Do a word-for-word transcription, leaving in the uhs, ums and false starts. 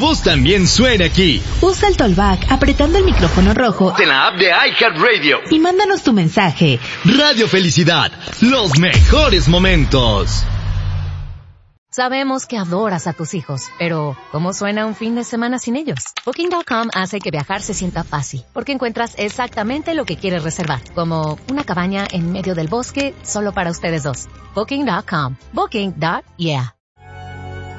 voz también suene aquí. Usa el Tollback apretando el micrófono rojo de la app de iHeartRadio y mándanos tu mensaje. Radio Felicidad, los mejores momentos. Sabemos que adoras a tus hijos, pero ¿cómo suena un fin de semana sin ellos? Booking punto com hace que viajar se sienta fácil, porque encuentras exactamente lo que quieres reservar, como una cabaña en medio del bosque solo para ustedes dos. Booking punto com. Booking. Yeah.